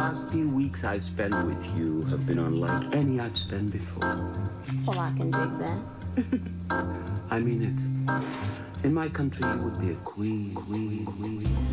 last few weeks I've spent with you have been unlike any I've spent before. Well, I can dig that. I mean it. In my country, you would be a queen.